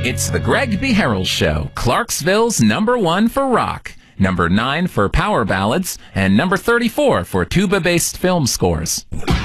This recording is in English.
It's the Greg B. Harrell Show, Clarksville's #1 for rock, #9 for power ballads, and #34 for tuba-based film scores.